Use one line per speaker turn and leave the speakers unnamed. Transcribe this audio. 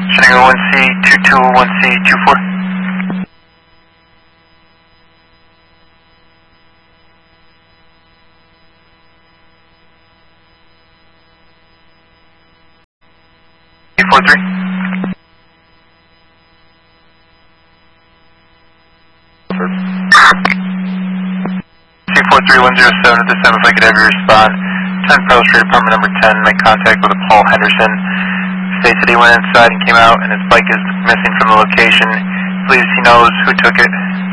Schneider 1C22 1C24. C43. C43107 at this time, if I could have you respond. 10 Pearl Street, apartment number 10, make contact with a Paul Henderson. States that he went inside and came out and his bike is missing from the location. Believes he knows who took it.